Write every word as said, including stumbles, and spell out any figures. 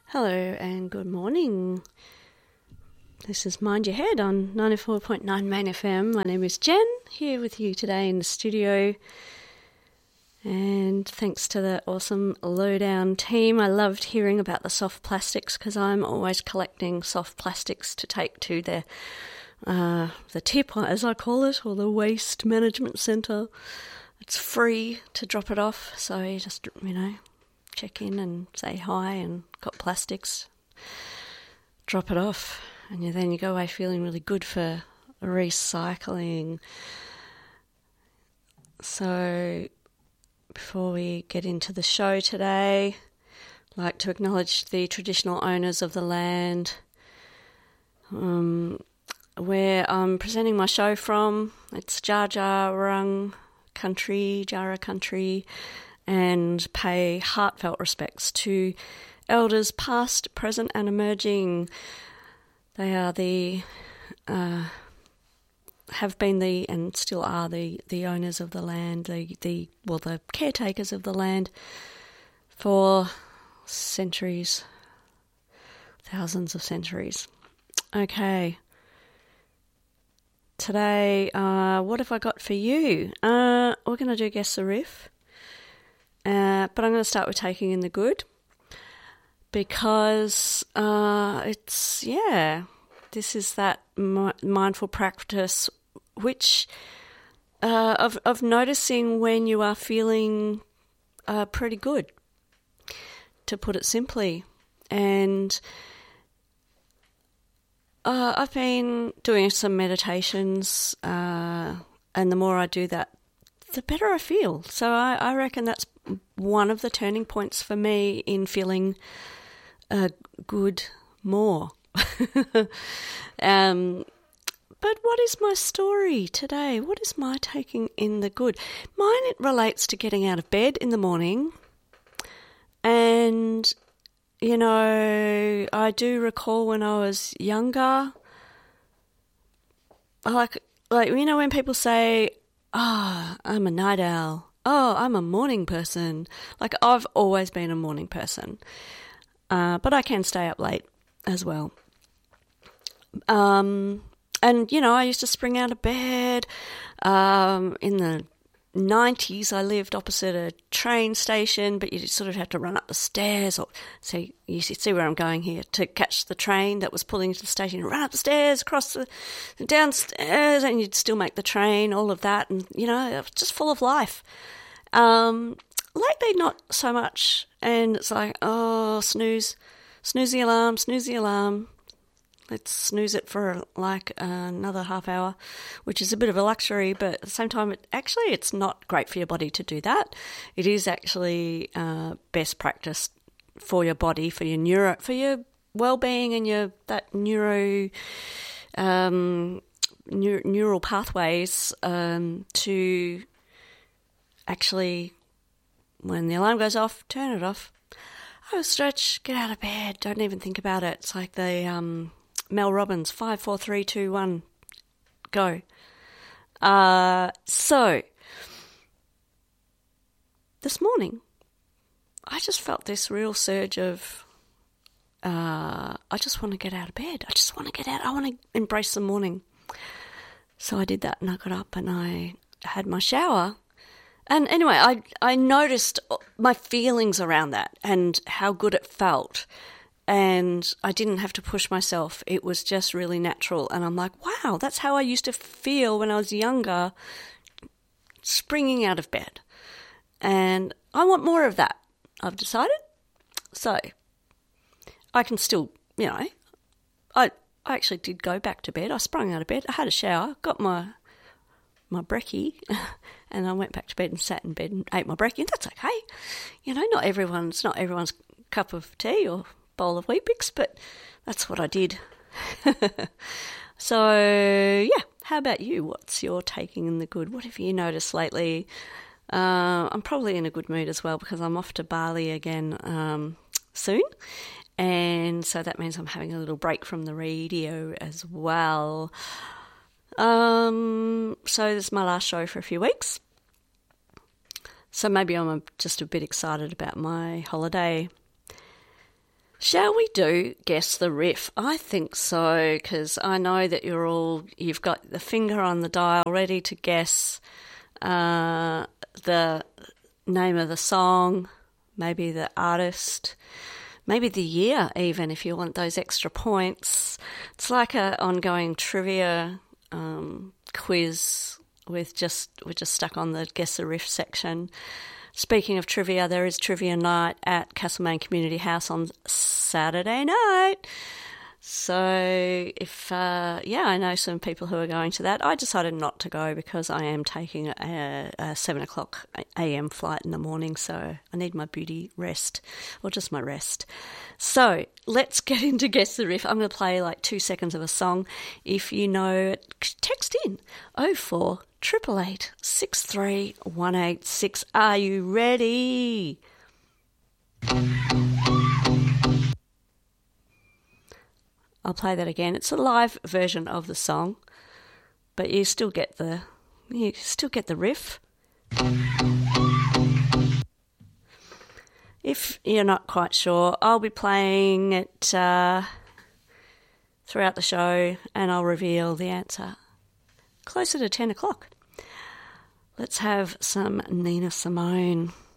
Hello and good morning. This is Mind Your Head on ninety-four point nine Main F M. My name is Jen, here with you today in the studio. And thanks to the awesome Lowdown team, I loved hearing about the soft plastics because I'm always collecting soft plastics to take to the, uh, the tip, as I call it, or the waste management centre. It's free to drop it off, so you just, you know, check in and say hi and got plastics, drop it off, and you, then you go away feeling really good for recycling. So before we get into the show today, I'd like to acknowledge the traditional owners of the land um, where I'm presenting my show from. It's Dja Dja Wurrung country, Jara country, and pay heartfelt respects to elders past, present and emerging. They are the, uh, have been the, and still are the, the owners of the land, the, the, well, the caretakers of the land for centuries, thousands of centuries. Okay. Today, uh, what have I got for you? Uh, we're going to do Guess the Riff. Uh, but I'm going to start with taking in the good because uh, it's, yeah, this is that mi- mindful practice which uh, of, of noticing when you are feeling uh, pretty good, to put it simply. And uh, I've been doing some meditations uh, and the more I do that, the better I feel. So I, I reckon that's one of the turning points for me in feeling uh, good more. um, but what is my story today? What is my taking in the good? Mine, it relates to getting out of bed in the morning. And, you know, I do recall when I was younger, like, like you know, when people say, oh, I'm a night owl. Oh, I'm a morning person. Like, I've always been a morning person. Uh, but I can stay up late as well. Um, and, you know, I used to spring out of bed. Um, in the nineties, I lived opposite a train station, but you sort of had to run up the stairs. Or so you see where I'm going here, to catch the train that was pulling into the station. Run up the stairs, across the downstairs, and you'd still make the train, all of that. And, you know, it was just full of life. Um, lately, not so much. And it's like, oh, snooze, snooze the alarm, snooze the alarm. Let's snooze it for like uh, another half hour, which is a bit of a luxury, but at the same time, it, actually, it's not great for your body to do that. It is actually uh, best practice for your body, for your neuro, for your well-being and your that neuro, um, neur- neural pathways um, to actually, when the alarm goes off, turn it off. Oh, stretch, get out of bed, don't even think about it. It's like the um, Mel Robbins, five, four, three, two, one, go. Uh, so, this morning, I just felt this real surge of, uh, I just want to get out of bed. I just want to get out. I want to embrace the morning. So I did that and I got up and I had my shower. And anyway, I I noticed my feelings around that and how good it felt. And I didn't have to push myself. It was just really natural. And I'm like, wow, that's how I used to feel when I was younger, springing out of bed. And I want more of that, I've decided. So I can still, you know, I, I actually did go back to bed. I sprung out of bed. I had a shower, got my my brekkie, and I went back to bed and sat in bed and ate my brekkie, and that's okay. You know, not everyone's not everyone's cup of tea or bowl of Weet-Bix, but that's what I did. So, yeah, how about you? What's your taking in the good? What have you noticed lately? Uh, I'm probably in a good mood as well because I'm off to Bali again um, soon, and so that means I'm having a little break from the radio as well. Um, so this is my last show for a few weeks. So maybe I'm just a bit excited about my holiday. Shall we do Guess the Riff? I think so, because I know that you're all, you've got the finger on the dial ready to guess uh, the name of the song, maybe the artist, maybe the year even, if you want those extra points. It's like an ongoing trivia um, quiz with just, we're just stuck on the Guess the Riff section. Speaking of trivia, there is trivia night at Castlemaine Community House on Saturday night. So if, uh, yeah, I know some people who are going to that. I decided not to go because I am taking a, a seven o'clock a m flight in the morning, so I need my beauty rest, or just my rest. So let's get into Guess the Riff. I'm going to play like two seconds of a song. If you know it, text in oh four eight eight eight, six three one eight six. Are you ready? I'll play that again. It's a live version of the song, but you still get the you still get the riff. If you're not quite sure, I'll be playing it uh, throughout the show, and I'll reveal the answer closer to ten o'clock. Let's have some Nina Simone.